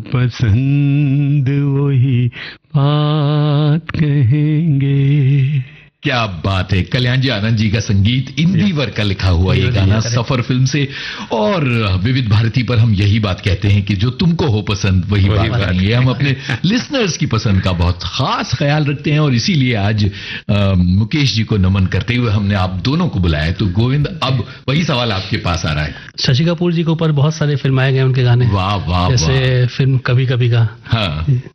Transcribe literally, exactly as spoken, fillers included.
पसंद वही बात कहेंगे। क्या बात है, कल्याण जी आनंद जी का संगीत, इंदिवर का लिखा हुआ ये गाना सफर फिल्म से। और विविध भारती पर हम यही बात कहते हैं कि जो तुमको हो पसंद वही, वही बात करनी है। हम अपने लिसनर्स की पसंद का बहुत खास ख्याल रखते हैं और इसीलिए आज आ, मुकेश जी को नमन करते हुए हमने आप दोनों को बुलाया। तो गोविंद, अब वही सवाल आपके पास आ रहा है। शशि कपूर जी के ऊपर बहुत सारे फिल्माए गए उनके गाने। वाह वाह, जैसे फिल्म कभी कभी का, हाँ